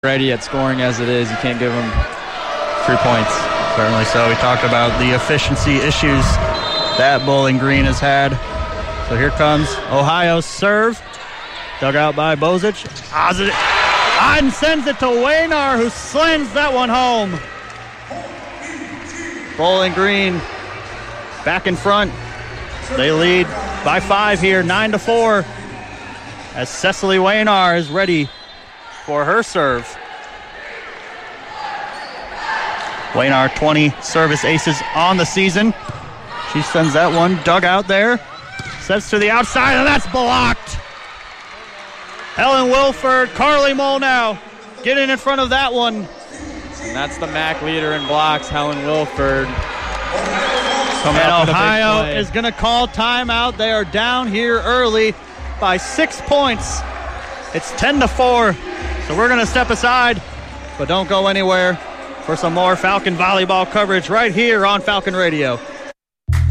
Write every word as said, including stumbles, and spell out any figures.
ready at scoring as it is. You can't give them three points. Certainly so. We talked about the efficiency issues that Bowling Green has had. So here comes Ohio's serve. Dug out by Bozic. And sends it to Waynar, who slams that one home. Bowling Green back in front. They lead by five here, nine to four. As Cecily Waynar is ready for her serve. Waynar, twenty service aces on the season. She sends that one dug out there. Sets to the outside, and that's blocked. Helen Wilford, Carly Molnow getting in front of that one. And that's the M A C leader in blocks, Helen Wilford. Coming and Ohio is going to call timeout. They are down here early by six points. It's ten to four, so we're going to step aside, but don't go anywhere for some more Falcon volleyball coverage right here on Falcon Radio.